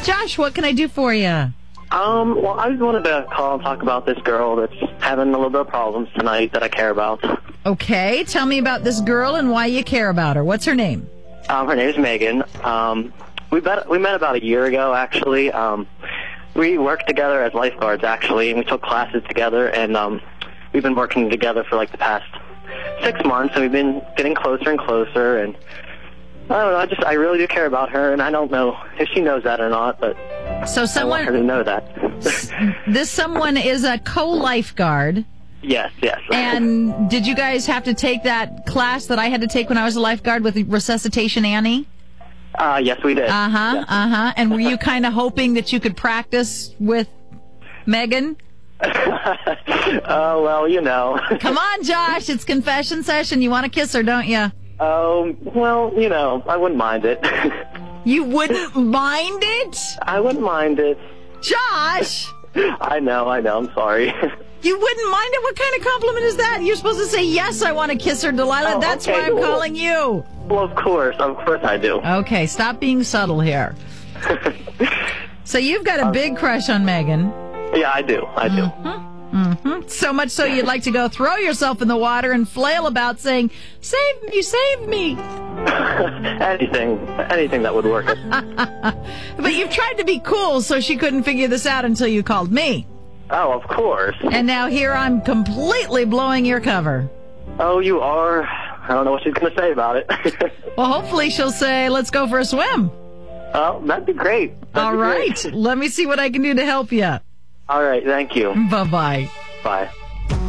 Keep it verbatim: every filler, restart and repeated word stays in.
Josh, what can I do for you? Um, well, I just wanted to call and talk about this girl that's having a little bit of problems tonight that I care about. Okay, tell me about this girl and why you care about her. What's her name? Um, her name is Megan. Um, we met, we met about a year ago, actually. Um, we worked together as lifeguards, actually, and we took classes together, and um, we've been working together for like the past six months, and we've been getting closer and closer, and I don't know, I just, I really do care about her, and I don't know if she knows that or not, but so someone, I want her to know that. This someone is a co-lifeguard. Yes, yes. And did you guys have to take that class that I had to take when I was a lifeguard with Resuscitation Annie? Uh, yes, we did. Uh-huh, yes. uh-huh. And were you kind of hoping that you could practice with Megan? Oh, well, you know. Come on, Josh. It's confession session. You want to kiss her, don't you? Um, well, you know, I wouldn't mind it. You wouldn't mind it? I wouldn't mind it. Josh! I know, I know. I'm sorry. You wouldn't mind it? What kind of compliment is that? You're supposed to say, yes, I want to kiss her, Delilah. Oh, That's okay. why I'm Well, calling you. Well, of course. Of course I do. Okay, stop being subtle here. So you've got a big crush on Megan. Yeah, I do. I do. Mm-hmm. Mm-hmm. So much so you'd like to go throw yourself in the water and flail about saying, save me, save me. anything. Anything that would work. But you've tried to be cool so she couldn't figure this out until you called me. Oh, of course. And now here I'm completely blowing your cover. Oh, you are? I don't know what she's going to say about it. Well, hopefully she'll say, let's go for a swim. Oh, that'd be great. That'd All be right. great. Let me see what I can do to help you. All right. Thank you. Bye-bye. Bye.